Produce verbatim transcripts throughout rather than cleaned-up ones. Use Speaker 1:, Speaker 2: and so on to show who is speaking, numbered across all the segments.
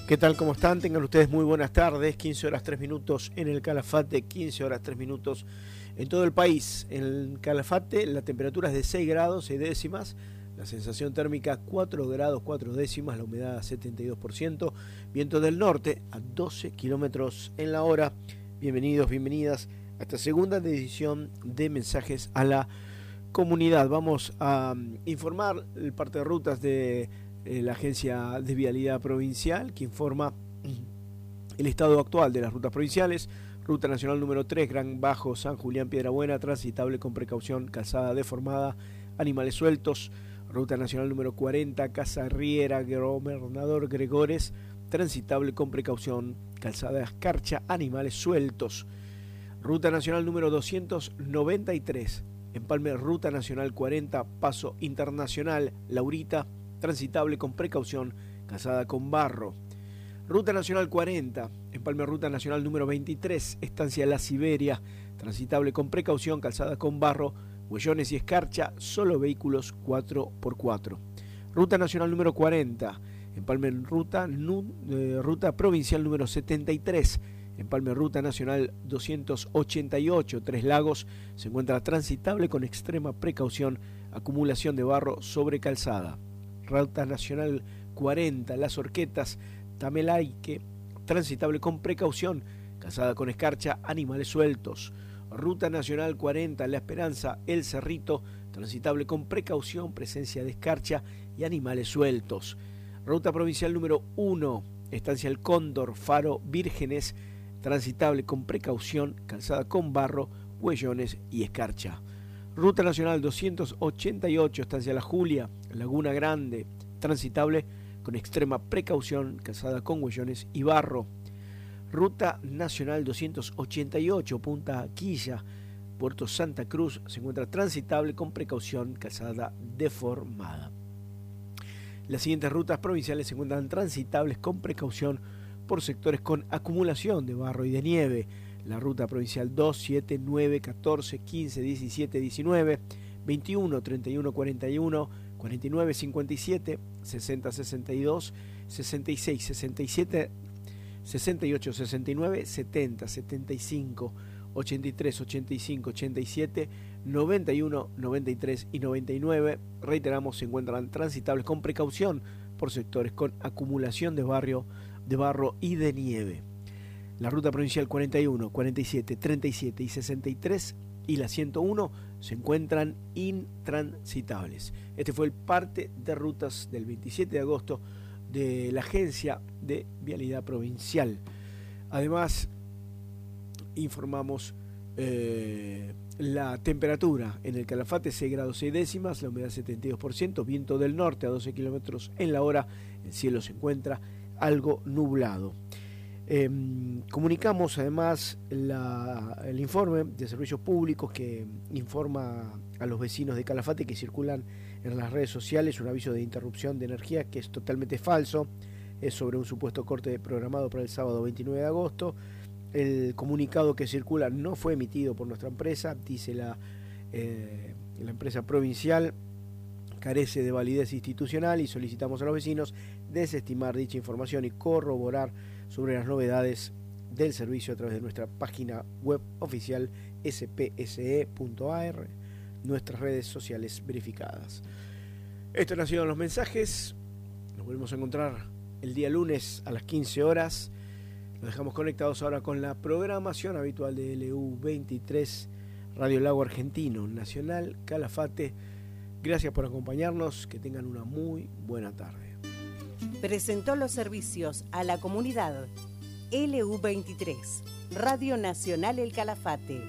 Speaker 1: ¿Qué tal? ¿Cómo están? Tengan ustedes muy buenas tardes. quince horas tres minutos en el Calafate, quince horas tres minutos en todo el país. En el Calafate la temperatura es de seis grados, seis décimas. La sensación térmica cuatro grados, cuatro décimas. La humedad setenta y dos por ciento. Viento del norte a doce kilómetros en la hora. Bienvenidos, bienvenidas a esta segunda edición de Mensajes a la Comunidad. Vamos a informar el parte de rutas de la Agencia de Vialidad Provincial, que informa el estado actual de las rutas provinciales. Ruta nacional número tres, Gran Bajo, San Julián, Piedrabuena, transitable con precaución, calzada deformada, animales sueltos. Ruta nacional número cuarenta, Casa Riera, Gobernador Gregores, transitable con precaución, calzada escarcha, animales sueltos. Ruta nacional número doscientos noventa y tres, Empalme, Ruta nacional cuarenta, Paso Internacional, Laurita, transitable con precaución, calzada con barro. Ruta nacional cuarenta, Empalme, Ruta nacional número veintitrés, Estancia La Siberia, transitable con precaución, calzada con barro, huellones y escarcha, solo vehículos cuatro por cuatro. Ruta nacional número cuarenta, Empalme, Ruta, nu, eh, ruta provincial número setenta y tres, Empalme, Ruta nacional doscientos ochenta y ocho, Tres Lagos, se encuentra transitable con extrema precaución, acumulación de barro sobre calzada. Ruta nacional cuarenta, Las Horquetas, Tamelaique, transitable con precaución, calzada con escarcha, animales sueltos. Ruta nacional cuarenta, La Esperanza, El Cerrito, transitable con precaución, presencia de escarcha y animales sueltos. Ruta provincial número uno, Estancia El Cóndor, Faro, Vírgenes, transitable con precaución, calzada con barro, huellones y escarcha. Ruta nacional doscientos ochenta y ocho, Estancia La Julia, Laguna Grande, transitable con extrema precaución, calzada con huellones y barro. Ruta nacional doscientos ochenta y ocho, Punta Quilla, Puerto Santa Cruz, se encuentra transitable con precaución, calzada deformada. Las siguientes rutas provinciales se encuentran transitables con precaución por sectores con acumulación de barro y de nieve. La ruta provincial dos, siete, nueve, catorce, quince, diecisiete, diecinueve, veintiuno, treinta y uno, cuarenta y uno, cuarenta y nueve, cincuenta y siete, sesenta, sesenta y dos, sesenta y seis, sesenta y siete, sesenta y ocho, sesenta y nueve, setenta, setenta y cinco, ochenta y tres, ochenta y cinco, ochenta y siete, noventa y uno, noventa y tres y noventa y nueve. Reiteramos, se encuentran transitables con precaución por sectores con acumulación de barrio, de barro y de nieve. La ruta provincial cuarenta y uno, cuarenta y siete, treinta y siete y sesenta y tres y la ciento uno se encuentran intransitables. Este fue el parte de rutas del veintisiete de agosto de la Agencia de Vialidad Provincial. Además, informamos eh, la temperatura en el Calafate, seis grados seis décimas, la humedad setenta y dos por ciento, viento del norte a doce kilómetros en la hora, el cielo se encuentra algo nublado. Eh, comunicamos además la, el informe de servicios públicos que informa a los vecinos de Calafate que circulan en las redes sociales un aviso de interrupción de energía que es totalmente falso. Es sobre un supuesto corte programado para el sábado veintinueve de agosto. El comunicado que circula no fue emitido por nuestra empresa, dice la, eh, la empresa provincial, carece de validez institucional y solicitamos a los vecinos desestimar dicha información y corroborar sobre las novedades del servicio a través de nuestra página web oficial s p s e punto a r, nuestras redes sociales verificadas. Estos han sido los mensajes. Nos volvemos a encontrar el día lunes a las quince horas. Nos dejamos conectados ahora con la programación habitual de L U veintitrés, Radio Lago Argentino, Nacional Calafate. Gracias por acompañarnos, que tengan una muy buena tarde.
Speaker 2: Presentó los servicios a la comunidad L U veintitrés, Radio Nacional El Calafate.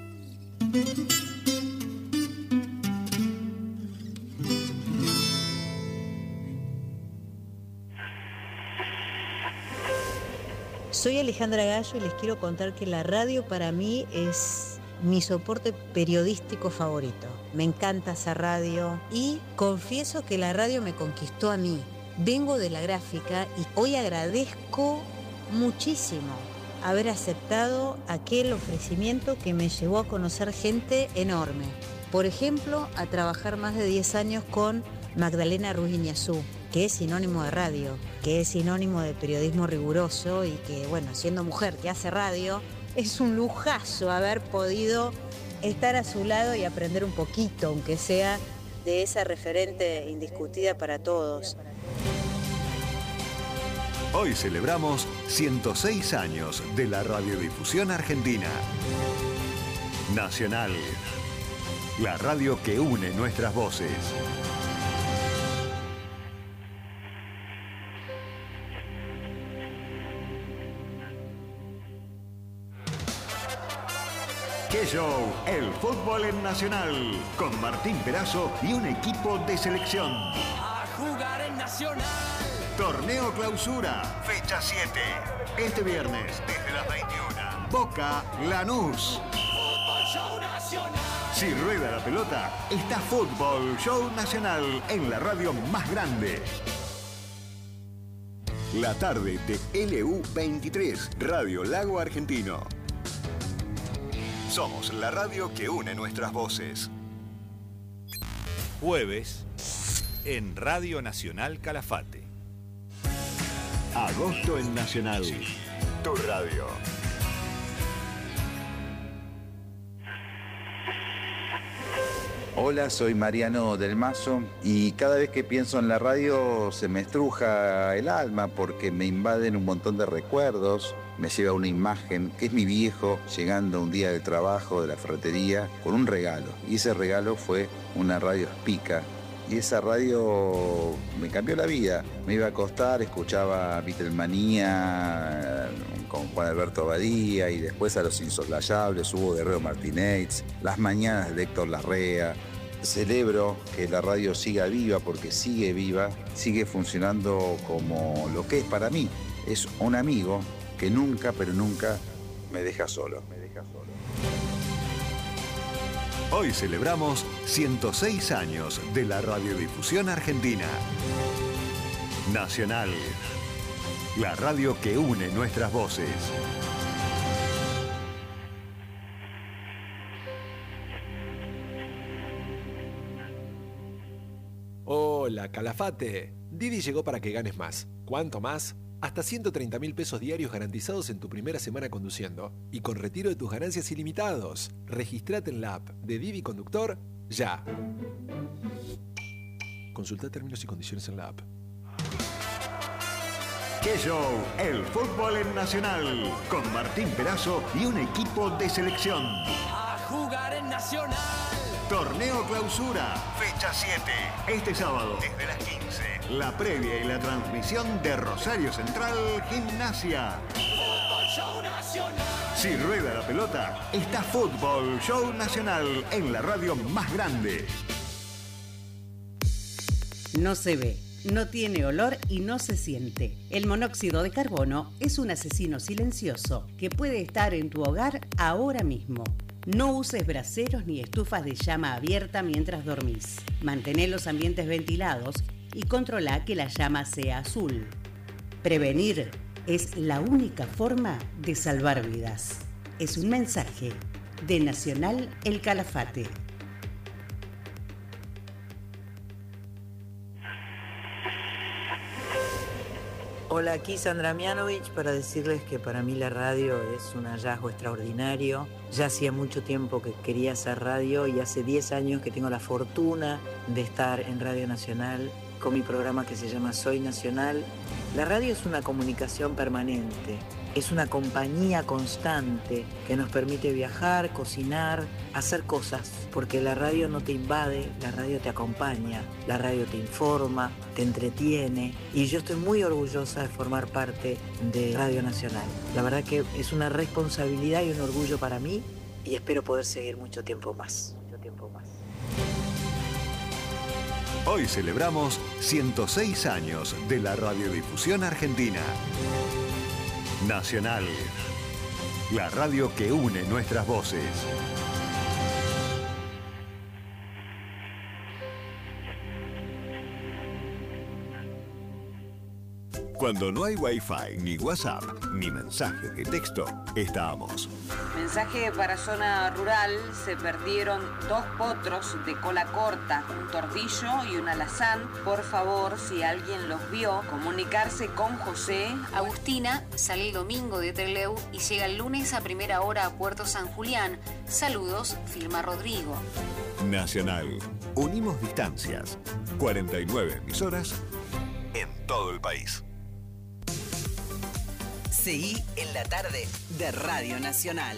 Speaker 3: Soy Alejandra Gallo y les quiero contar que la radio para mí es mi soporte periodístico favorito. Me encanta esa radio y confieso que la radio me conquistó a mí. Vengo de la gráfica y hoy agradezco muchísimo haber aceptado aquel ofrecimiento que me llevó a conocer gente enorme. Por ejemplo, a trabajar más de diez años con Magdalena Ruiz Iñazú, que es sinónimo de radio, que es sinónimo de periodismo riguroso y que, bueno, siendo mujer que hace radio, es un lujazo haber podido estar a su lado y aprender un poquito, aunque sea de esa referente indiscutida para todos.
Speaker 4: Hoy celebramos ciento seis años de la radiodifusión argentina. Nacional, la radio que une nuestras voces. ¡Qué show! El fútbol en Nacional, con Martín Perazo y un equipo de selección.
Speaker 5: A jugar en Nacional.
Speaker 4: Torneo Clausura, fecha siete. Este viernes, desde las veintiuna. Boca Lanús.
Speaker 5: Fútbol Show Nacional.
Speaker 4: Si rueda la pelota, está Fútbol Show Nacional en la radio más grande. La tarde de L U veintitrés, Radio Lago Argentino. Somos la radio que une nuestras voces. Jueves en Radio Nacional Calafate. Agosto en Nacional. Tu radio.
Speaker 6: Hola, soy Mariano del Mazo y cada vez que pienso en la radio se me estruja el alma porque me invaden un montón de recuerdos. Me lleva una imagen que es mi viejo llegando un día del trabajo de la ferretería con un regalo. Y ese regalo fue una radio Spica. Y esa radio me cambió la vida. Me iba a acostar, escuchaba Beatlemanía con Juan Alberto Badía y después a Los Insoslayables, Hugo Guerrero Martínez, Las Mañanas de Héctor Larrea. Celebro que la radio siga viva porque sigue viva, sigue funcionando como lo que es para mí. Es un amigo que nunca, pero nunca me deja solo. Me deja solo.
Speaker 4: Hoy celebramos ciento seis años de la radiodifusión argentina. Nacional, la radio que une nuestras voces.
Speaker 7: Hola, Calafate. Didi llegó para que ganes más. ¿Cuánto más? Hasta ciento treinta mil pesos diarios garantizados en tu primera semana conduciendo. Y con retiro de tus ganancias ilimitados. Registrate en la app de Didi Conductor ya. Consulta términos y condiciones en la app.
Speaker 4: ¡Qué show! El fútbol en Nacional. Con Martín Perazo y un equipo de selección.
Speaker 5: A jugar en Nacional.
Speaker 4: Torneo Clausura, fecha siete. Este sábado, desde las quince. La previa y la transmisión de Rosario Central Gimnasia.
Speaker 5: Fútbol Show Nacional.
Speaker 4: Si rueda la pelota, está Fútbol Show Nacional en la radio más grande.
Speaker 2: No se ve, no tiene olor y no se siente. El monóxido de carbono es un asesino silencioso que puede estar en tu hogar ahora mismo. No uses braseros ni estufas de llama abierta mientras dormís. Mantén los ambientes ventilados y controla que la llama sea azul. Prevenir es la única forma de salvar vidas. Es un mensaje de Nacional El Calafate.
Speaker 8: Hola, aquí Sandra Mianovich para decirles que para mí la radio es un hallazgo extraordinario. Ya hacía mucho tiempo que quería hacer radio y hace diez años que tengo la fortuna de estar en Radio Nacional con mi programa que se llama Soy Nacional. La radio es una comunicación permanente, es una compañía constante que nos permite viajar, cocinar, hacer cosas, porque la radio no te invade, la radio te acompaña, la radio te informa, te entretiene y yo estoy muy orgullosa de formar parte de Radio Nacional. La verdad que es una responsabilidad y un orgullo para mí y espero poder seguir mucho tiempo más. Mucho tiempo más.
Speaker 4: Hoy celebramos ciento seis años de la radiodifusión argentina. Nacional, la radio que une nuestras voces. Cuando no hay Wi-Fi, ni WhatsApp, ni mensaje de texto, estamos.
Speaker 9: Mensaje para zona rural, se perdieron dos potros de cola corta, un tordillo y un alazán. Por favor, si alguien los vio, comunicarse con José.
Speaker 10: Agustina sale el domingo de Trelew y llega el lunes a primera hora a Puerto San Julián. Saludos, firma Rodrigo.
Speaker 4: Nacional. Unimos distancias. cuarenta y nueve emisoras en todo el país.
Speaker 2: Seguí en la tarde de Radio Nacional.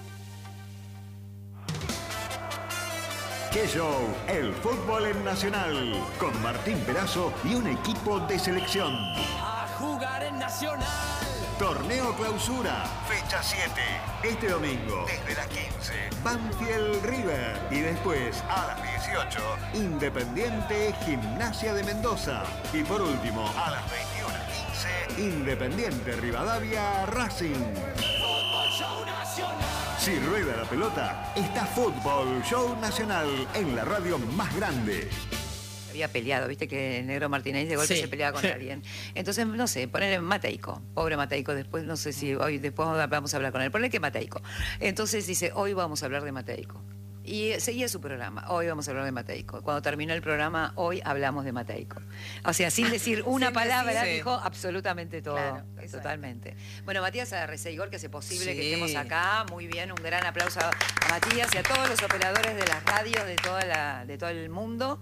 Speaker 4: ¡Qué show! El fútbol en Nacional. Con Martín Perazo y un equipo de selección.
Speaker 5: A jugar en Nacional.
Speaker 4: Torneo Clausura, fecha siete. Este domingo, desde las quince, Banfield River. Y después, a las dieciocho, Independiente Gimnasia de Mendoza. Y por último, a las veintiuna quince, Independiente Rivadavia Racing.
Speaker 5: Fútbol Show Nacional.
Speaker 4: Si rueda la pelota, está Fútbol Show Nacional en la radio más grande.
Speaker 11: Había peleado, viste que el Negro Martínez de golpe
Speaker 12: Sí.
Speaker 11: se peleaba con alguien. Entonces, no sé, ponerle Mateico, pobre Mateico, después no sé si hoy después vamos a hablar con él, ponle que Mateico. Entonces dice, hoy vamos a hablar de Mateico. Y seguía su programa, hoy vamos a hablar de Mateico. Cuando terminó el programa, hoy hablamos de Mateico. O sea, sin decir una
Speaker 12: Sin
Speaker 11: palabra,
Speaker 12: decir-
Speaker 11: dijo absolutamente todo.
Speaker 12: Claro,
Speaker 11: totalmente. Bueno, Matías Arreceigor, que hace posible
Speaker 12: Sí.
Speaker 11: que estemos acá. Muy bien, un gran aplauso a Matías y a todos los operadores de las radios de, toda la, de todo el mundo.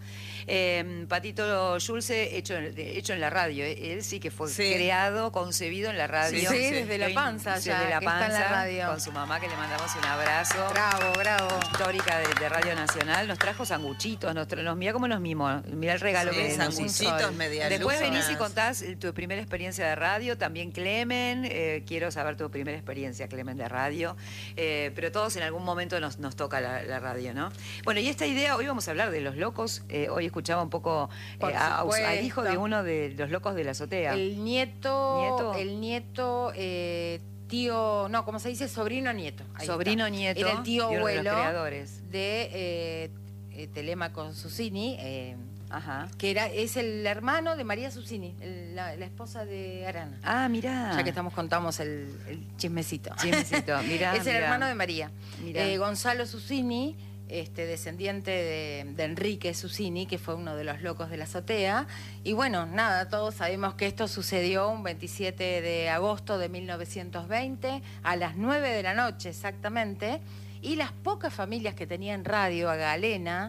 Speaker 11: Eh, Patito Schulze, hecho, en- de- hecho en la radio. Él sí que fue
Speaker 12: Sí.
Speaker 11: creado, concebido en la radio.
Speaker 12: Sí, sí, desde la
Speaker 11: Hoy-
Speaker 12: panza
Speaker 11: desde
Speaker 12: ya,
Speaker 11: la
Speaker 12: que está
Speaker 11: panza,
Speaker 12: en la radio.
Speaker 11: con su mamá, que le mandamos un abrazo.
Speaker 12: Bravo, bravo.
Speaker 11: Histórica de, de Radio Nacional, nos trajo sanguchitos, nos, tra- nos mira cómo nos mimó, mira el regalo
Speaker 12: Sí,
Speaker 11: que nos
Speaker 12: sanguchitos,
Speaker 11: hizo.
Speaker 12: medialunas.
Speaker 11: Después venís y contás eh, tu primera experiencia de radio, también Clemen, eh, quiero saber tu primera experiencia, Clemen, de radio, eh, pero todos en algún momento nos, nos toca la, la radio, ¿no? Bueno, y esta idea, hoy vamos a hablar de los locos, eh, hoy escuchaba un poco
Speaker 12: Por
Speaker 11: eh, a- a-
Speaker 12: supuesto.
Speaker 11: al hijo de uno de los locos de la azotea.
Speaker 12: El nieto,
Speaker 11: ¿Nieto?
Speaker 12: el nieto, eh, tío, no, ¿cómo se dice? Sobrino nieto. Ahí
Speaker 11: Sobrino
Speaker 12: está.
Speaker 11: nieto
Speaker 12: Era el tío
Speaker 11: de uno de los
Speaker 12: abuelo
Speaker 11: creadores.
Speaker 12: de eh, eh, Telemaco Susini, eh,
Speaker 11: Ajá.
Speaker 12: que era, es el hermano de María Susini, el- la, la esposa de Arana.
Speaker 11: Ah, mirá.
Speaker 12: Ya que estamos contamos el, el chismecito.
Speaker 11: Chismecito, mirá,
Speaker 12: Es el
Speaker 11: mirá.
Speaker 12: hermano de María.
Speaker 11: Mirá.
Speaker 12: Eh, Gonzalo Susini, este, descendiente de, de Enrique Susini, que fue uno de los locos de la azotea. Y bueno, nada, todos sabemos que esto sucedió un veintisiete de agosto de mil novecientos veinte, a las nueve de la noche exactamente. Y las pocas familias que tenían radio a Galena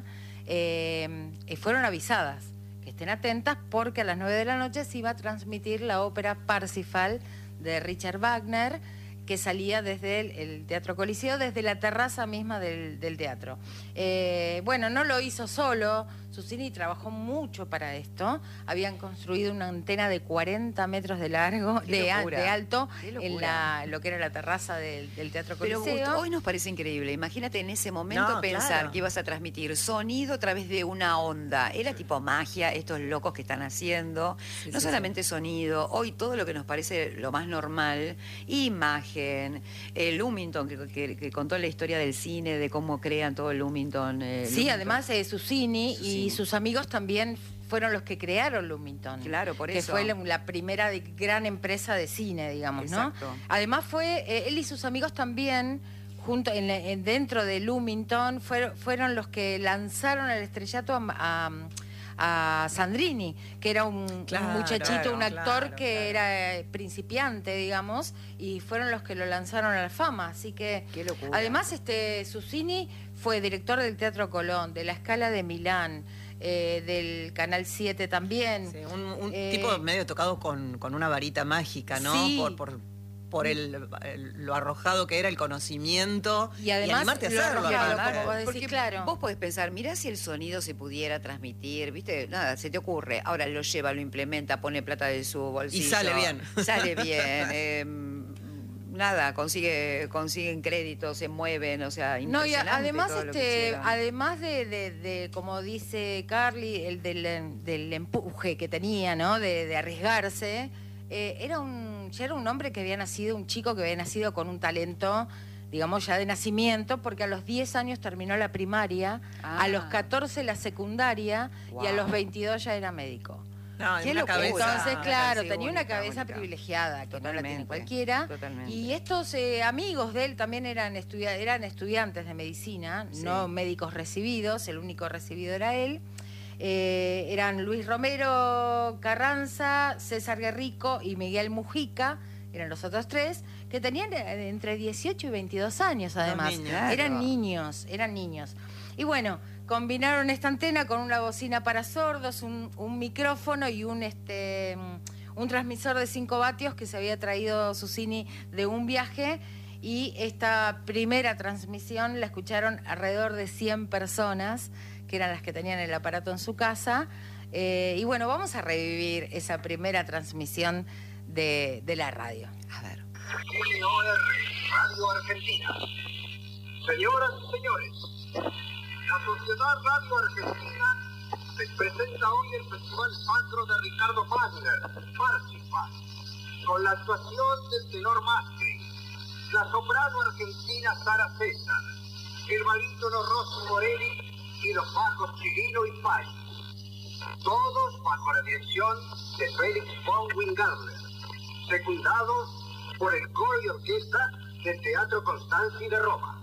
Speaker 12: eh, eh, fueron avisadas que estén atentas porque a las nueve de la noche se iba a transmitir la ópera Parsifal de Richard Wagner, que salía desde el, el Teatro Coliseo, desde la terraza misma del, del teatro. Eh, bueno, no lo hizo solo, Susini trabajó mucho para esto. Habían construido una antena de cuarenta metros de largo,
Speaker 11: Qué
Speaker 12: de, a-
Speaker 11: locura.
Speaker 12: de alto,
Speaker 11: Qué
Speaker 12: en
Speaker 11: locura.
Speaker 12: la, lo que era la terraza del, del Teatro
Speaker 11: Pero
Speaker 12: Coliseo.
Speaker 11: Augusto, hoy nos parece increíble. Imagínate en ese momento
Speaker 12: No,
Speaker 11: pensar
Speaker 12: claro.
Speaker 11: que ibas a transmitir sonido a través de una onda. Era tipo magia, estos locos que están haciendo.
Speaker 12: Sí,
Speaker 11: no
Speaker 12: sí,
Speaker 11: solamente sonido, hoy todo lo que nos parece lo más normal, imagen, el Lumington, que, que- que contó la historia del cine, de cómo crean todo el Lumington. eh,
Speaker 12: Sí,
Speaker 11: Lumington.
Speaker 12: además eh, Susini,
Speaker 11: Susini.
Speaker 12: y sus amigos también fueron los que crearon Lumington.
Speaker 11: Claro, por
Speaker 12: que
Speaker 11: eso.
Speaker 12: fue la, la primera de- gran empresa de cine, digamos,
Speaker 11: Exacto.
Speaker 12: ¿no? Además fue, eh, él y sus amigos también, junto en la- en- dentro de Lumington, fueron, fueron los que lanzaron al estrellato a, a- a Sandrini, que era un, un
Speaker 11: Claro,
Speaker 12: muchachito,
Speaker 11: claro,
Speaker 12: un actor
Speaker 11: claro,
Speaker 12: que
Speaker 11: claro.
Speaker 12: era eh, principiante, digamos, y fueron los que lo lanzaron a la fama. Así que,
Speaker 11: Qué locura.
Speaker 12: además, este Susini fue director del Teatro Colón, de la Scala de Milán, eh, del Canal siete también.
Speaker 13: Sí, un un
Speaker 12: Eh,
Speaker 13: tipo medio tocado con, con una varita mágica, ¿no?
Speaker 12: Sí.
Speaker 13: Por, por, por el, el- lo arrojado que era el conocimiento
Speaker 12: Y además
Speaker 13: animarte a
Speaker 12: lo
Speaker 13: hacerlo.
Speaker 12: arrojado,
Speaker 13: aparte.
Speaker 12: como vos decís,
Speaker 11: Porque
Speaker 12: claro.
Speaker 11: vos podés pensar, mirá si el sonido se pudiera transmitir, ¿viste? Nada, se te ocurre. Ahora lo lleva, lo implementa, pone plata de su bolsillo.
Speaker 13: Y sale bien.
Speaker 11: Sale bien. eh, nada, consigue, consiguen créditos, se mueven, o sea,
Speaker 12: No, y
Speaker 11: impresionante
Speaker 12: además,
Speaker 11: todo lo que
Speaker 12: este,
Speaker 11: hicieron.
Speaker 12: además de, de- de, como dice Carly, el del, del empuje que tenía, ¿no? De, de arriesgarse, eh, era un, ya era un hombre que había nacido, un chico que había nacido con un talento, digamos, ya de nacimiento, porque a los diez años terminó la primaria,
Speaker 11: Ah.
Speaker 12: a los catorce la secundaria y a
Speaker 11: Wow.
Speaker 12: los veintidós ya era médico.
Speaker 13: No,
Speaker 12: ¿Quién
Speaker 13: una
Speaker 12: lo
Speaker 13: cabeza-
Speaker 12: Entonces, claro,
Speaker 11: Sí,
Speaker 12: tenía una
Speaker 11: única,
Speaker 12: cabeza
Speaker 11: única.
Speaker 12: privilegiada, que no la tiene
Speaker 11: Totalmente,
Speaker 12: cualquiera.
Speaker 11: totalmente.
Speaker 12: Y estos eh, amigos de él también eran, estudia- eran estudiantes de medicina,
Speaker 11: Sí.
Speaker 12: no médicos recibidos, el único recibido era él. Eh, eran Luis Romero Carranza, César Guerrico y Miguel Mujica, eran los otros tres, que tenían eh, entre dieciocho y veintidós años además.
Speaker 13: niños.
Speaker 12: Eran
Speaker 11: Claro.
Speaker 12: niños, eran niños. Y bueno, combinaron esta antena con una bocina para sordos, un, un micrófono y un este un transmisor de cinco vatios que se había traído Susini de un viaje. Y esta primera transmisión la escucharon alrededor de cien personas, que eran las que tenían el aparato en su casa. Eh, y bueno, vamos a revivir esa primera transmisión de, de la radio.
Speaker 11: A ver.
Speaker 14: N O R, Radio Argentina. Señoras y señores, la Sociedad Radio Argentina les presenta hoy el Festival Sacro de Ricardo Wagner, Parsifal, con la actuación del tenor Mastri, la soprano argentina Sara César, el barítono Rossi Morelli y los bajos Chirino y Pai. Todos bajo la dirección de Félix von Wingardner, secundados por el coro y orquesta del Teatro Constanzi de Roma.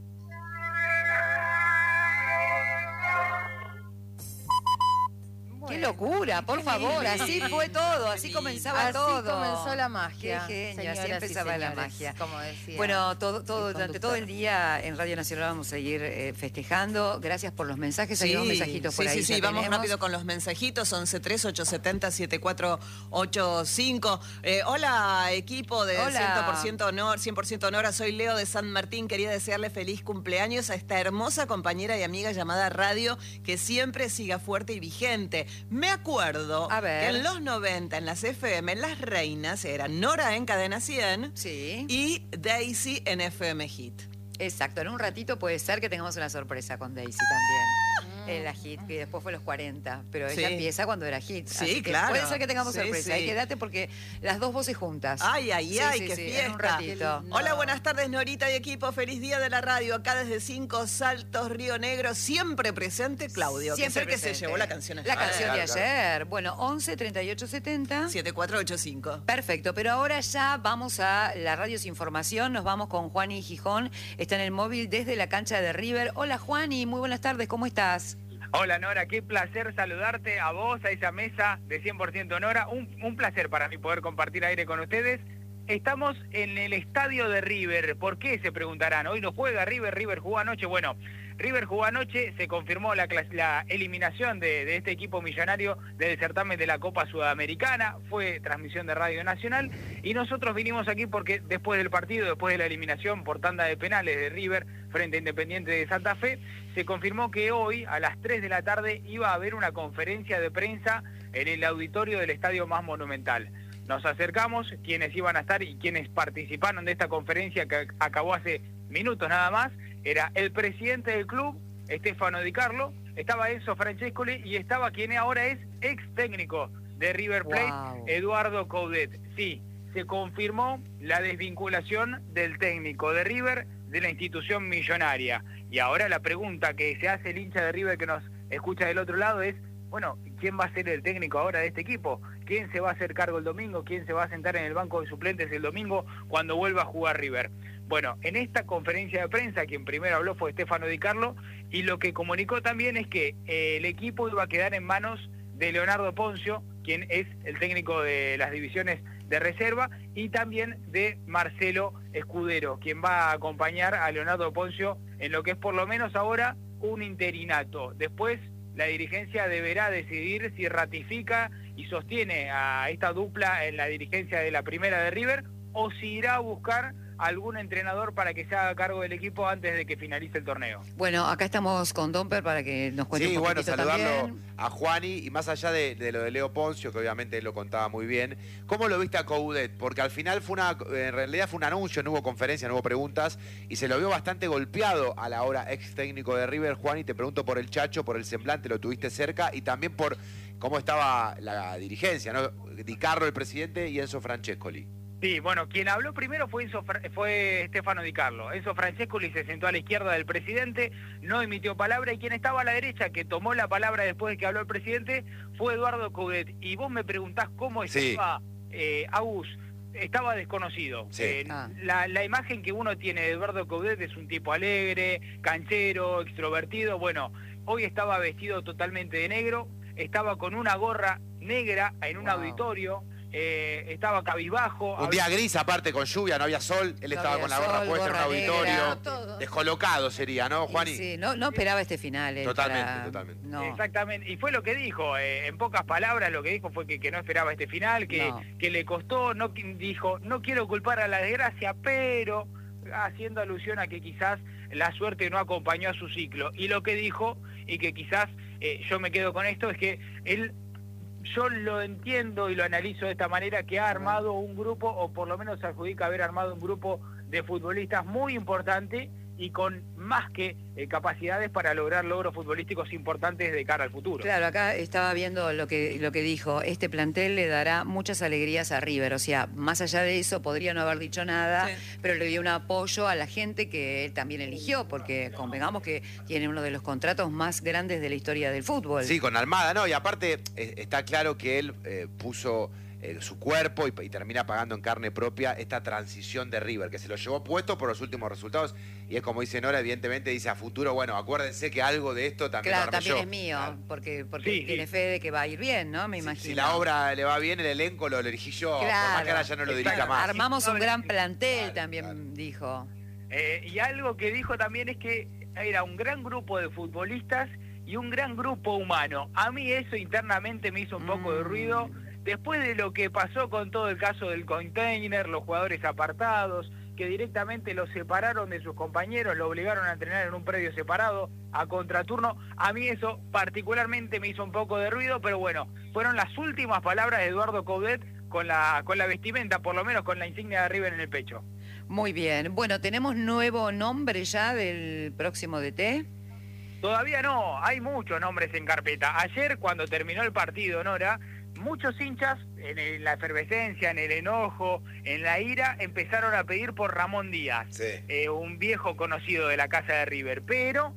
Speaker 11: ¡Qué locura! Por favor, así fue todo, así comenzaba
Speaker 12: Así
Speaker 11: todo.
Speaker 12: comenzó la magia.
Speaker 11: Qué genio, así
Speaker 12: señoras y
Speaker 11: empezaba la
Speaker 12: señores,
Speaker 11: magia.
Speaker 12: como decía
Speaker 11: Bueno, todo, todo,
Speaker 12: el
Speaker 11: durante
Speaker 12: conductor.
Speaker 11: todo el día en Radio Nacional vamos a seguir eh, festejando. Gracias por los mensajes, hay unos mensajitos por
Speaker 13: sí,
Speaker 11: ahí.
Speaker 13: sí, sí,
Speaker 11: ya
Speaker 13: vamos
Speaker 11: tenemos.
Speaker 13: rápido con los mensajitos, once tres ocho siete cero siete cuatro ocho cinco. Eh, hola, equipo de
Speaker 11: Hola.
Speaker 13: cien por ciento Honor, cien por ciento Honora, soy Leo de San Martín, quería desearle feliz cumpleaños a esta hermosa compañera y amiga llamada Radio, que siempre siga fuerte y vigente. Me acuerdo
Speaker 11: A ver.
Speaker 13: que en los noventa, en las F M, las reinas eran Nora en Cadena cien
Speaker 11: Sí.
Speaker 13: y Daisy en F M Hit.
Speaker 11: Exacto, en un ratito puede ser que tengamos una sorpresa con Daisy también. En la hit, que después fue los cuarenta, pero ella
Speaker 13: Sí.
Speaker 11: empieza cuando era hit.
Speaker 13: Sí,
Speaker 11: así que
Speaker 13: claro.
Speaker 11: puede ser que tengamos
Speaker 13: Sí,
Speaker 11: sorpresa.
Speaker 13: sí.
Speaker 11: Hay que date porque las dos voces juntas.
Speaker 13: Ay, ay,
Speaker 11: Sí,
Speaker 13: ay,
Speaker 11: sí,
Speaker 13: qué
Speaker 11: sí,
Speaker 13: fiesta.
Speaker 11: en un ratito.
Speaker 13: Hola, buenas tardes, Norita y equipo. Feliz día de la radio. Acá desde Cinco Saltos, Río Negro, siempre presente Claudio, que es el que se
Speaker 11: presente.
Speaker 13: llevó la canción
Speaker 11: La
Speaker 13: ayer.
Speaker 11: canción de
Speaker 13: Claro,
Speaker 11: ayer. Bueno, once treinta y ocho setenta.
Speaker 13: siete cuatro ocho cinco.
Speaker 11: Perfecto, pero ahora ya vamos a la Radio Sin Información. Nos vamos con Juani Gijón. Está en el móvil desde la cancha de River. Hola, Juani, muy buenas tardes, ¿cómo estás?
Speaker 15: Hola Nora, qué placer saludarte a vos, a esa mesa de cien por ciento Nora. Un, un placer para mí poder compartir aire con ustedes. Estamos en el estadio de River. ¿Por qué? Se preguntarán. Hoy no juega River, River jugó anoche. Bueno, River jugó anoche, se confirmó la, clas- la eliminación de, de este equipo millonario del certamen de la Copa Sudamericana. Fue transmisión de Radio Nacional y nosotros vinimos aquí porque después del partido, después de la eliminación por tanda de penales de River frente a Independiente de Santa Fe, se confirmó que hoy a las tres de la tarde iba a haber una conferencia de prensa en el auditorio del estadio más monumental. Nos acercamos, quienes iban a estar y quienes participaron de esta conferencia que acabó hace minutos nada más, era el presidente del club, Stefano Di Carlo, estaba Enzo Francescoli y estaba quien ahora es ex técnico de River Plate,
Speaker 11: Wow.
Speaker 15: Eduardo Coudet. Sí, se confirmó la desvinculación del técnico de River de la institución millonaria. Y ahora la pregunta que se hace el hincha de River que nos escucha del otro lado es, bueno, ¿quién va a ser el técnico ahora de este equipo? ¿Quién se va a hacer cargo el domingo? ¿Quién se va a sentar en el banco de suplentes el domingo cuando vuelva a jugar River? Bueno, en esta conferencia de prensa, quien primero habló fue Stefano Di Carlo, y lo que comunicó también es que eh, el equipo iba a quedar en manos de Leonardo Poncio, quien es el técnico de las divisiones de reserva, y también de Marcelo Escudero, quien va a acompañar a Leonardo Poncio en lo que es por lo menos ahora un interinato. Después la dirigencia deberá decidir si ratifica y sostiene a esta dupla en la dirigencia de la primera de River o si irá a buscar algún entrenador para que se haga cargo del equipo antes de que finalice el torneo.
Speaker 11: Bueno, acá estamos con Domper para que nos cuente
Speaker 16: Sí,
Speaker 11: un
Speaker 16: bueno,
Speaker 11: poquitito
Speaker 16: saludarlo
Speaker 11: también.
Speaker 16: a Juani, y más allá de, de lo de Leo Poncio, que obviamente él lo contaba muy bien, ¿cómo lo viste a Coudet? Porque al final fue una, en realidad fue un anuncio, no hubo conferencia, no hubo preguntas, y se lo vio bastante golpeado a la hora ex técnico de River. Juani, te pregunto por el Chacho, por el semblante, lo tuviste cerca, y también por cómo estaba la dirigencia, ¿no? Di Carlo, el presidente, y Enzo Francescoli.
Speaker 15: Sí, bueno, quien habló primero fue, Enzo, fue Stefano Di Carlo. Enzo Francescoli se sentó a la izquierda del presidente, no emitió palabra, y quien estaba a la derecha, que tomó la palabra después de que habló el presidente, fue Eduardo Coudet. Y vos me preguntás cómo estaba, sí. eh, Agus, estaba desconocido.
Speaker 16: Sí.
Speaker 15: Eh,
Speaker 16: Ah.
Speaker 15: la, la imagen que uno tiene de Eduardo Coudet es un tipo alegre, canchero, extrovertido. Bueno, hoy estaba vestido totalmente de negro, estaba con una gorra negra en un wow. auditorio. Eh, estaba cabizbajo.
Speaker 16: Un día gris, aparte, con lluvia, no había sol, él no estaba con la gorra sol, puesta gorra en un auditorio, negra, descolocado sería, ¿no, Juani?
Speaker 11: Sí, sí, no, no esperaba este final. Eh,
Speaker 16: totalmente,
Speaker 11: para...
Speaker 16: totalmente.
Speaker 11: No.
Speaker 15: Exactamente, y fue lo que dijo, eh, en pocas palabras lo que dijo fue que, que no esperaba este final, que, no. que le costó, no dijo, no quiero culpar a la desgracia, pero haciendo alusión a que quizás la suerte no acompañó a su ciclo. Y lo que dijo, y que quizás eh, yo me quedo con esto, es que él... Yo lo entiendo y lo analizo de esta manera, que ha armado un grupo, o por lo menos se adjudica haber armado un grupo de futbolistas muy importante y con más que eh, capacidades para lograr logros futbolísticos importantes de cara al futuro.
Speaker 11: Claro, acá estaba viendo lo que, lo que dijo, este plantel le dará muchas alegrías a River, o sea, más allá de eso podría no haber dicho nada, sí. pero le dio un apoyo a la gente que él también eligió, porque convengamos que tiene uno de los contratos más grandes de la historia del fútbol.
Speaker 16: Sí, con Almada, ¿no? Y aparte eh, está claro que él eh, puso... Eh, su cuerpo y, y termina pagando en carne propia esta transición de River, que se lo llevó puesto por los últimos resultados, y es como dice Nora, evidentemente dice a futuro, bueno, acuérdense que algo de esto también
Speaker 11: claro,
Speaker 16: lo armé
Speaker 11: también
Speaker 16: yo.
Speaker 11: es mío,
Speaker 16: claro.
Speaker 11: porque, porque
Speaker 16: sí,
Speaker 11: tiene
Speaker 16: sí.
Speaker 11: fe de que va a ir bien, ¿no? Me
Speaker 16: si,
Speaker 11: imagino.
Speaker 16: Si la obra le va bien, el elenco lo elegí yo,
Speaker 11: claro.
Speaker 16: por más que ahora ya no lo dirija
Speaker 11: claro.
Speaker 16: más.
Speaker 11: Armamos un gran plantel,
Speaker 16: claro,
Speaker 11: también
Speaker 16: claro.
Speaker 11: dijo.
Speaker 15: Eh, y algo que dijo también es que era un gran grupo de futbolistas y un gran grupo humano. A mí eso internamente me hizo un poco mm. de ruido. Después de lo que pasó con todo el caso del container, los jugadores apartados, que directamente los separaron de sus compañeros, lo obligaron a entrenar en un predio separado, a contraturno, a mí eso particularmente me hizo un poco de ruido, pero bueno, fueron las últimas palabras de Eduardo Coudet con la, con la vestimenta, por lo menos con la insignia de River en el pecho.
Speaker 11: Muy bien, bueno, ¿tenemos nuevo nombre ya del próximo D T?
Speaker 15: Todavía no, hay muchos nombres en carpeta. Ayer, cuando terminó el partido, Nora, muchos hinchas, en, el, la efervescencia, en el enojo, en la ira, empezaron a pedir por Ramón Díaz,
Speaker 16: sí.
Speaker 15: eh, un viejo conocido de la casa de River. Pero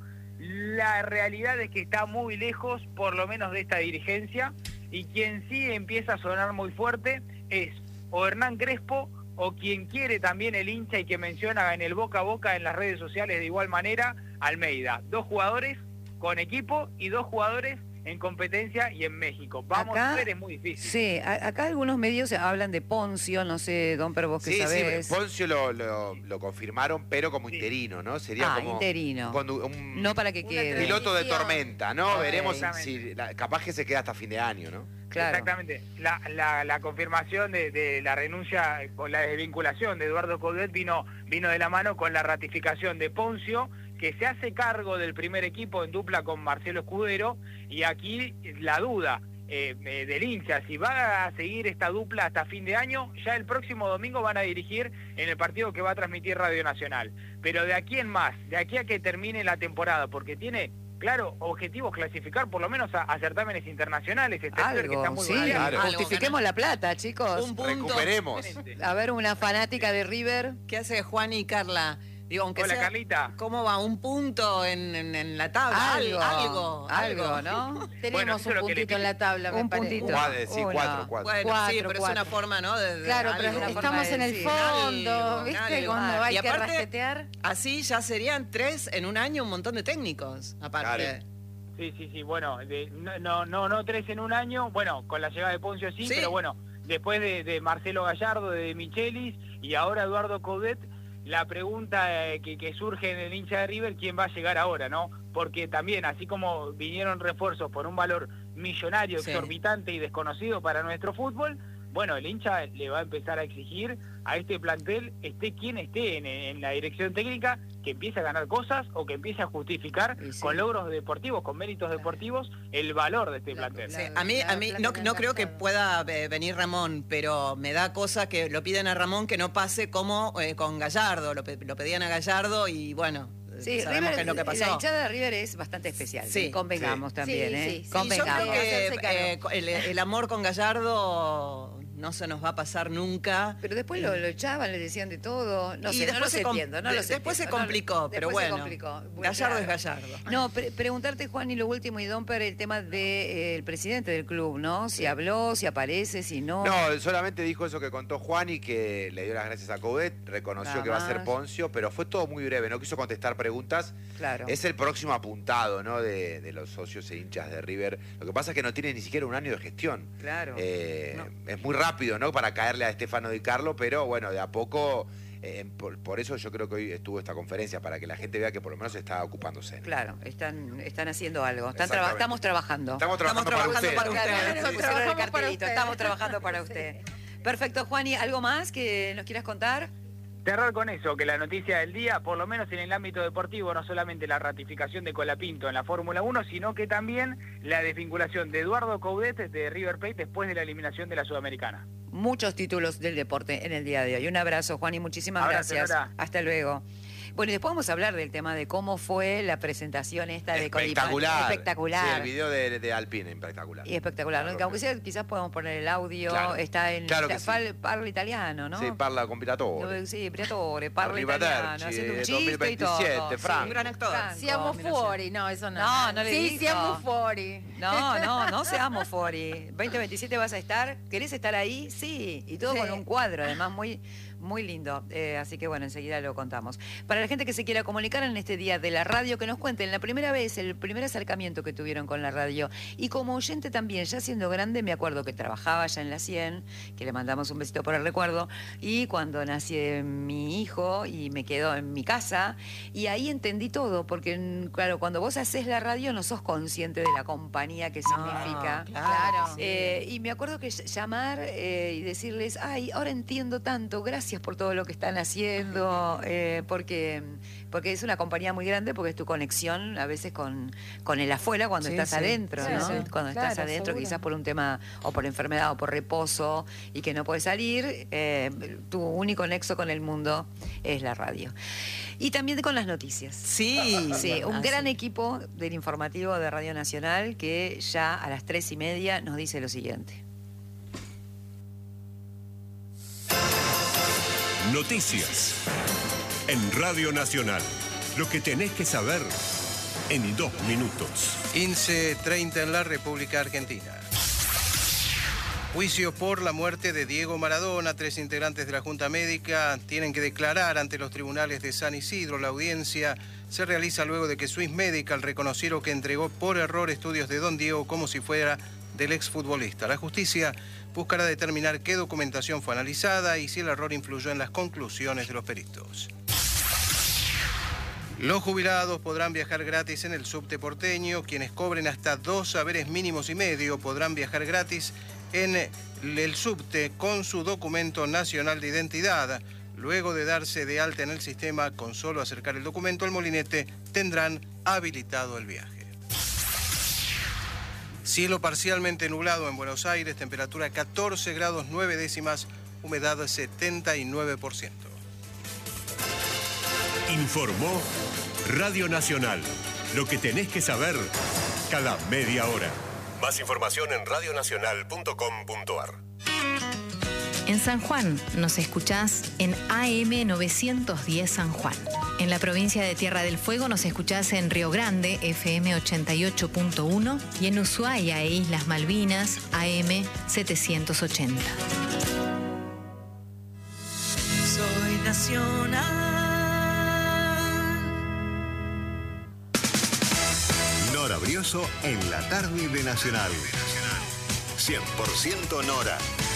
Speaker 15: la realidad es que está muy lejos, por lo menos de esta dirigencia, y quien sí empieza a sonar muy fuerte es o Hernán Crespo, o quien quiere también el hincha y que menciona en el boca a boca en las redes sociales de igual manera, Almeida. Dos jugadores con equipo y dos jugadores en competencia y en México. Vamos acá, a ver, es muy difícil.
Speaker 11: Sí, a, acá algunos medios hablan de Poncio, no sé, Don Per, vos que
Speaker 16: sí,
Speaker 11: sabés.
Speaker 16: Sí, Poncio lo, lo, lo confirmaron, pero como sí. interino, ¿no? Sería
Speaker 11: ah,
Speaker 16: como
Speaker 11: interino.
Speaker 16: Un, un,
Speaker 11: no para que quede.
Speaker 16: Piloto de tormenta, ¿no?
Speaker 11: Okay.
Speaker 16: Veremos si la, capaz que se queda hasta fin de año, ¿no?
Speaker 11: Claro.
Speaker 15: Exactamente. La, la, la confirmación de, de la renuncia o la desvinculación de Eduardo Coudet vino, vino de la mano con la ratificación de Poncio, que se hace cargo del primer equipo en dupla con Marcelo Escudero, y aquí la duda eh, eh, del hincha, si va a seguir esta dupla hasta fin de año. Ya el próximo domingo van a dirigir en el partido que va a transmitir Radio Nacional, pero de aquí en más, de aquí a que termine la temporada, porque tiene... Claro, objetivos clasificar por lo menos a, a certámenes internacionales. Este
Speaker 11: Algo,
Speaker 15: que está muy
Speaker 11: sí,
Speaker 16: claro.
Speaker 11: justifiquemos la plata, chicos.
Speaker 13: Un punto.
Speaker 16: Recuperemos.
Speaker 11: A ver, una fanática de River.
Speaker 13: ¿Qué hace Juan y Carla? Digo, aunque
Speaker 15: Hola,
Speaker 13: sea,
Speaker 15: Carlita.
Speaker 13: ¿Cómo va? ¿Un punto en, en, en la tabla?
Speaker 11: Algo,
Speaker 13: algo,
Speaker 11: algo, ¿no?
Speaker 12: Tenemos
Speaker 15: bueno,
Speaker 12: un puntito en la tabla, me
Speaker 11: un
Speaker 12: parece.
Speaker 11: puntito.
Speaker 16: Cuatro, sí,
Speaker 11: Uno.
Speaker 16: cuatro, cuatro.
Speaker 13: Bueno,
Speaker 11: Cuatro,
Speaker 13: sí, pero
Speaker 11: cuatro.
Speaker 13: es una forma, ¿no? De, de
Speaker 12: Claro,
Speaker 13: algo.
Speaker 12: pero estamos en el
Speaker 11: decir.
Speaker 12: fondo,
Speaker 13: Algo,
Speaker 12: ¿viste?
Speaker 13: algo.
Speaker 12: Cuando hay
Speaker 13: Y
Speaker 12: que
Speaker 13: aparte,
Speaker 12: rasquetear.
Speaker 13: Así ya serían tres en un año, un montón de técnicos, aparte.
Speaker 16: Claro.
Speaker 15: Sí, sí, sí, bueno, de, no, no, no, no tres en un año, bueno, con la llegada de Poncio sí,
Speaker 13: Sí.
Speaker 15: pero bueno, después de, de Marcelo Gallardo, de Michelis y ahora Eduardo Coudet, la pregunta eh, que, que surge en el hincha de River, ¿quién va a llegar ahora, no? Porque también, así como vinieron refuerzos por un valor millonario,
Speaker 13: Sí.
Speaker 15: exorbitante y desconocido para nuestro fútbol, bueno, el hincha le va a empezar a exigir a este plantel, esté quien esté en, en la dirección técnica, que empiece a ganar cosas o que empiece a justificar
Speaker 11: Sí, sí.
Speaker 15: con logros deportivos, con méritos deportivos, el valor de este
Speaker 12: La-
Speaker 15: plantel.
Speaker 13: Sí, a mí, a mí no, no creo que pueda eh, venir Ramón, pero me da cosa que lo piden a Ramón que no pase como eh, con Gallardo. Lo, pe- lo pedían a Gallardo y bueno,
Speaker 11: Sí,
Speaker 13: sabemos
Speaker 11: River,
Speaker 13: qué es lo que pasó.
Speaker 11: la hinchada de River es bastante especial.
Speaker 13: Sí.
Speaker 11: Convengamos
Speaker 16: Sí.
Speaker 11: también,
Speaker 12: Sí,
Speaker 11: ¿eh?
Speaker 12: sí, sí.
Speaker 13: Y yo
Speaker 11: Convengamos.
Speaker 13: creo que
Speaker 12: Hacerse cargo.
Speaker 13: eh, el, el amor con Gallardo no se nos va a pasar nunca.
Speaker 11: Pero después lo, lo echaban, le decían de todo. No
Speaker 13: Y
Speaker 11: sé, no
Speaker 13: después
Speaker 11: los
Speaker 13: se com-
Speaker 11: entiendo. No
Speaker 13: de-
Speaker 11: los
Speaker 13: después se
Speaker 11: entiendo, no-
Speaker 13: complicó, pero
Speaker 11: después se
Speaker 13: bueno.
Speaker 11: complicó. Bueno,
Speaker 13: Gallardo es
Speaker 11: claro.
Speaker 13: Gallardo.
Speaker 11: No, pre- preguntarte, Juan, y lo último, y Domper, el tema del de, eh, el presidente del club, ¿no? Si habló, si aparece, si no.
Speaker 16: No, él solamente dijo eso que contó Juan y que le dio las gracias a Coudet, reconoció
Speaker 11: Nada
Speaker 16: que va a ser
Speaker 11: más.
Speaker 16: Poncio, pero fue todo muy breve, no quiso contestar preguntas.
Speaker 11: Claro.
Speaker 16: Es el próximo apuntado, ¿no? De, de los socios e hinchas de River. Lo que pasa es que no tiene ni siquiera un año de gestión.
Speaker 11: Claro.
Speaker 16: Eh, Es muy rápido, ¿no? Para caerle a Stefano Di Carlo, pero bueno, de a poco. eh, por, por eso yo creo que hoy estuvo esta conferencia, para que la gente vea que por lo menos está ocupándose.
Speaker 11: Claro, están, están haciendo algo. Están traba-
Speaker 16: Exactamente.
Speaker 11: estamos trabajando.
Speaker 16: Estamos trabajando para usted.
Speaker 11: Claro,
Speaker 16: Claro,
Speaker 11: claro,
Speaker 16: sí.
Speaker 11: pusieron el
Speaker 12: Trabajamos para
Speaker 11: cartelito,
Speaker 12: usted.
Speaker 11: estamos trabajando para usted. Perfecto, Juani, ¿algo más que nos quieras contar?
Speaker 15: Cerrar con eso, que la noticia del día, por lo menos en el ámbito deportivo, no solamente la ratificación de Colapinto en la Fórmula uno, sino que también la desvinculación de Eduardo Coudet de River Plate después de la eliminación de la Sudamericana.
Speaker 11: Muchos títulos del deporte en el día de hoy. Un abrazo, Juan, y muchísimas
Speaker 15: Abrazo,
Speaker 11: gracias.
Speaker 15: Nora.
Speaker 11: Hasta luego. Bueno, y después vamos a hablar del tema de cómo fue la presentación esta de Colipán.
Speaker 16: Espectacular.
Speaker 11: Espectacular.
Speaker 16: Sí, el video de, de Alpine, espectacular.
Speaker 11: Y espectacular, ¿no? Aunque sea, quizás podemos poner el audio,
Speaker 16: Claro.
Speaker 11: está en
Speaker 16: Claro que
Speaker 11: está- fal- parla italiano, ¿no?
Speaker 16: Sí, parla con Piratore.
Speaker 11: Sí, Piratore, parla
Speaker 16: Arrivederci,
Speaker 11: italiano, haciendo un chiste y
Speaker 16: duemilaventisette,
Speaker 11: todo.
Speaker 16: Franco.
Speaker 13: Un gran actor.
Speaker 11: Franco,
Speaker 12: Siamo
Speaker 11: mira,
Speaker 12: fuori, no, eso no.
Speaker 11: No, no le
Speaker 12: Sí,
Speaker 11: dijo.
Speaker 12: siamo fuori.
Speaker 11: No, no, no seamos Fori. veinte veintisiete vas a estar. ¿Querés estar ahí? Sí. Y todo
Speaker 12: Sí.
Speaker 11: con un cuadro, además, muy, muy lindo. Eh, así que bueno, enseguida lo contamos. Para la gente que se quiera comunicar en este día de la radio, que nos cuenten la primera vez, el primer acercamiento que tuvieron con la radio. Y como oyente también, ya siendo grande, me acuerdo que trabajaba ya en la cien, que le mandamos un besito por el recuerdo. Y cuando nací mi hijo y me quedó en mi casa, y ahí entendí todo, porque claro, cuando vos haces la radio no sos consciente de la compañía que significa.
Speaker 12: claro.
Speaker 11: Eh, y me acuerdo que llamar eh, y decirles, ay, ahora entiendo tanto, gracias por todo lo que están haciendo, eh, porque, porque es una compañía muy grande, porque es tu conexión a veces con, con el afuera cuando
Speaker 13: Sí,
Speaker 11: estás
Speaker 13: sí.
Speaker 11: adentro,
Speaker 12: Sí,
Speaker 11: ¿no?
Speaker 12: sí.
Speaker 11: Cuando
Speaker 12: Claro,
Speaker 11: estás adentro,
Speaker 12: seguro.
Speaker 11: quizás por un tema, o por enfermedad, o por reposo, y que no puedes salir, eh, tu único nexo con el mundo es la radio. Y también con las noticias.
Speaker 13: Sí.
Speaker 11: Sí, un
Speaker 13: Ah,
Speaker 11: gran
Speaker 13: sí.
Speaker 11: equipo del informativo de Radio Nacional que ya a las tres y media nos dice lo siguiente.
Speaker 17: Noticias. En Radio Nacional. Lo que tenés que saber en dos minutos.
Speaker 18: quince treinta en la República Argentina. Juicio por la muerte de Diego Maradona. Tres integrantes de la Junta Médica tienen que declarar ante los tribunales de San Isidro. La audiencia se realiza luego de que Swiss Medical reconocieron que entregó por error estudios de Don Diego como si fuera del exfutbolista. La justicia buscará determinar qué documentación fue analizada y si el error influyó en las conclusiones de los peritos. Los jubilados podrán viajar gratis en el subte porteño. Quienes cobren hasta dos saberes mínimos y medio podrán viajar gratis en el subte con su documento nacional de identidad. Luego de darse de alta en el sistema, con solo acercar el documento al molinete, tendrán habilitado el viaje. Cielo parcialmente nublado en Buenos Aires, temperatura catorce grados nueve décimas, humedad setenta y nueve por ciento.
Speaker 17: Informó Radio Nacional. Lo que tenés que saber cada media hora. Más información en radionacional punto com punto ar.
Speaker 19: En San Juan nos escuchás en A M novecientos diez San Juan. En la provincia de Tierra del Fuego nos escuchás en Río Grande, F M ochenta y ocho punto uno, y en Ushuaia e Islas Malvinas, A M setecientos ochenta.
Speaker 5: Soy nacional.
Speaker 4: Nora Brioso en la tarde de Nacional. cien por ciento Nora.